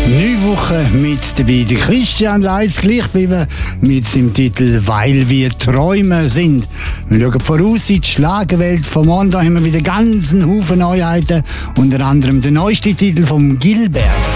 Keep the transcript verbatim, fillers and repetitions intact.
Neun Wochen mit dabei. Der Christian Leis gleich geblieben mit seinem Titel «Weil wir Träume sind». Wir schauen voraus in die Schlagerwelt. Von morgen haben wir wieder ganzen Haufen Neuheiten. Unter anderem der neueste Titel von Gilbert.